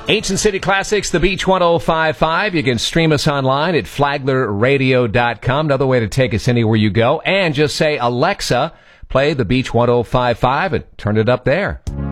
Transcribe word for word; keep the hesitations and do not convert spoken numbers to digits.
Ancient City Classics, the Beach one oh five point five. You can stream us online at flagler radio dot com. Another way to take us anywhere you go. And just say, Alexa, play the Beach one oh five point five and turn it up there.